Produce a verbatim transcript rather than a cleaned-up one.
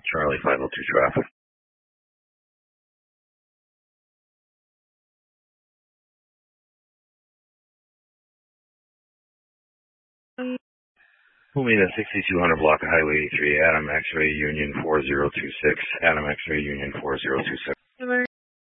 Charlie five oh two traffic. Moving at sixty-two hundred block of Highway eighty-three, Adam X-Ray Union four zero two six, Adam X-Ray Union four zero two six.